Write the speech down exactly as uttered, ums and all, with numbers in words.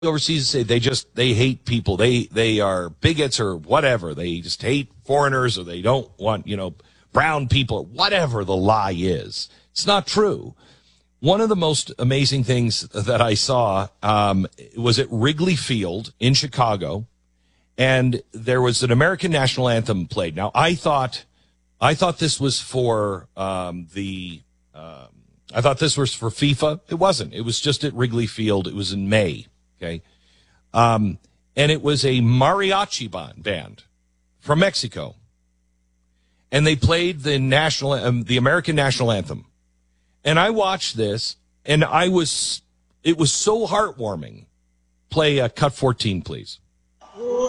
overseas say they just they hate people. They they are bigots or whatever. They just hate foreigners, or they don't want, you know, brown people, whatever the lie is. It's not true. One of the most amazing things that I saw um, was at Wrigley Field in Chicago, and there was an American national anthem played. Now, I thought I thought this was for um, the um, I thought this was for FIFA. It wasn't. It was just at Wrigley Field. It was in May. Okay, um, and it was a mariachi band from Mexico, and they played the national, um, the American national anthem. And I watched this, and I was, it was so heartwarming. Play uh, cut fourteen, please.